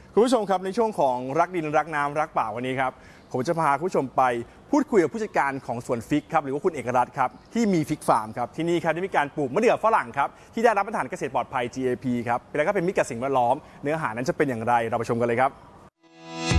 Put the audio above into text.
คุณผู้ชมครับในช่วงของรักดินรักน้ำรักป่าวันนี้ครับผมจะพาคุณผู้ชมไปพูดคุยกับผู้จัดการของสวนฟิกครับหรือว่าคุณเอกรัตน์ครับที่มีฟิกฟาร์มครับที่นี่ครับได้มีการปลูกมะเดื่อฝรั่งครับที่ได้รับมาตรฐานเกษตรปลอดภัย GAP ครับแล้วก็เป็นมิตรกับสิ่งแวดล้อมเนื้อหานั้นจะเป็นอย่างไรเราไปชมกันเลยครับ